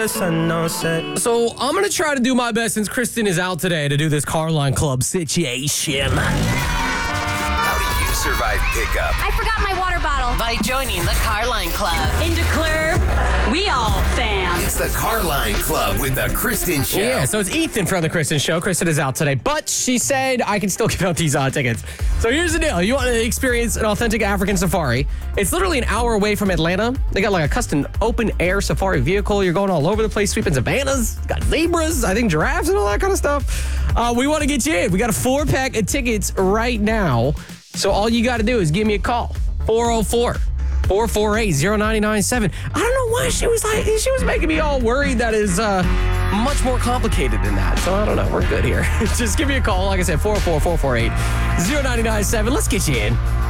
So I'm going to try to do my best since Kristen is out today to do this Carline Club situation. How do you survive pickup? I forgot my water bottle. By joining the Carline Club. In Declare, we all fam. It's the Carline Club with the Kristen Show. Yeah, so it's Ethan from the Kristen Show. Kristen is out today, but she said I can still give out these tickets. So here's the deal. You want to experience an authentic African safari. It's literally an hour away from Atlanta. They got like a custom open-air safari vehicle. You're going all over the place, sweeping savannas. Got zebras, I think giraffes and all that kind of stuff. We want to get you in. We got a 4-pack of tickets right now. So all you got to do is give me a call. 404-448-0997. I don't know why she was making me all worried that is much more complicated than that. So I don't know. We're good here. Just give me a call. Like I said, 404-448-0997. Let's get you in.